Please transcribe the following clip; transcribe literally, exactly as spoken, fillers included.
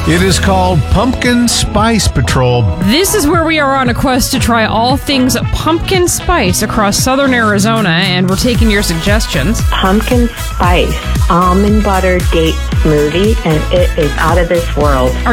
It is called Pumpkin Spice Patrol. This is where we are on a quest to try all things pumpkin spice across southern Arizona, and we're taking your suggestions. Pumpkin spice almond butter date smoothie, and it is out of this world.